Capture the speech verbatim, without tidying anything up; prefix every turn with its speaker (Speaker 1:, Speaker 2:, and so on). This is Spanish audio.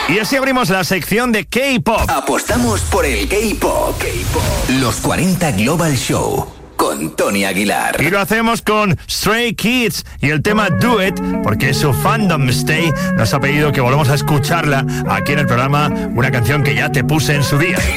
Speaker 1: Y así abrimos la sección de K-Pop.
Speaker 2: Apostamos por el K-Pop. K-Pop. Los cuarenta Global Show con Tony Aguilar.
Speaker 1: Y lo hacemos con Stray Kids y el tema Do It, porque su fandom Stay nos ha pedido que volvamos a escucharla aquí en el programa, una canción que ya te puse en su día.